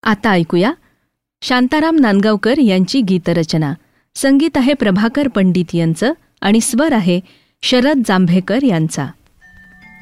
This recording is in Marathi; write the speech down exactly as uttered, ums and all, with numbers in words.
आता ऐकूया शांताराम नांदगावकर यांची गीतरचना. संगीत आहे प्रभाकर पंडित यांचं आणि स्वर आहे शरद जांभेकर यांचा.